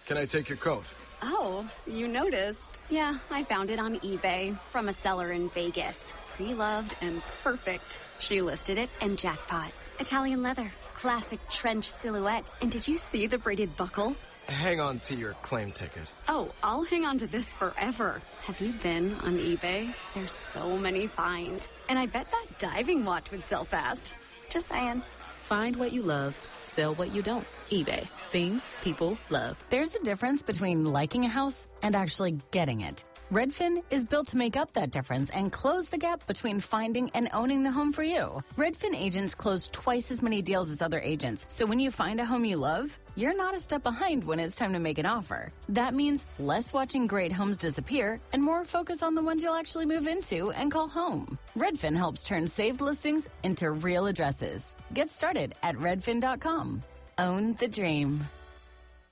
Can I take your coat? Oh, you noticed. Yeah, I found it on eBay from a seller in Vegas. Pre-loved and perfect. She listed it and jackpot. Italian leather, classic trench silhouette. And did you see the braided buckle? Hang on to your claim ticket. Oh, I'll hang on to this forever. Have you been on eBay? There's so many finds. And I bet that diving watch would sell fast. Just saying. Find what you love, sell what you don't. eBay. Things people love. There's a difference between liking a house and actually getting it. Redfin is built to make up that difference and close the gap between finding and owning the home for you. Redfin agents close twice as many deals as other agents, so when you find a home you love, you're not a step behind when it's time to make an offer. That means less watching great homes disappear and more focus on the ones you'll actually move into and call home. Redfin helps turn saved listings into real addresses. Get started at redfin.com. Own the dream.